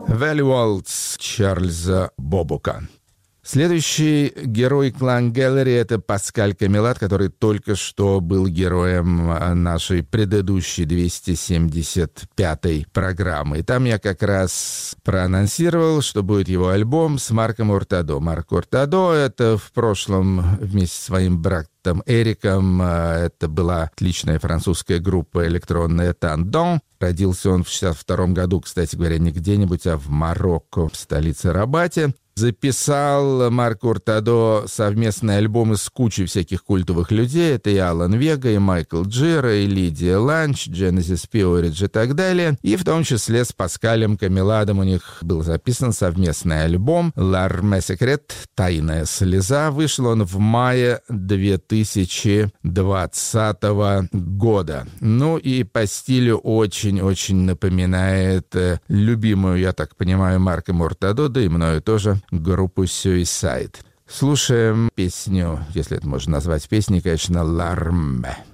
Valley Waltz Чарльза Бобука. Следующий герой Клан Гэллери — это Паскаль Камилат, который только что был героем нашей предыдущей 275-й программы. И там я как раз проанонсировал, что будет его альбом с Марком Уртадо. Марк Уртадо — это в прошлом вместе со своим братом Эриком, это была отличная французская группа электронная «Тандон». Родился он в 1962 году, кстати говоря, не где-нибудь, а в Марокко, в столице Рабате. Записал Марк Уртадо совместные альбомы с кучей всяких культовых людей. Это и Алан Вега, и Майкл Джира, и Лидия Ланч, Genesis Peorage и так далее. И в том числе с Паскалем Камиладом у них был записан совместный альбом «L'arme secrète» «Тайная слеза». Вышел он в мае 2020 года. Ну и по стилю очень-очень напоминает любимую, я так понимаю, Марка Уртадо, да и мною тоже, группу Suicide. Слушаем песню, если это можно назвать песней, конечно, «L'arme».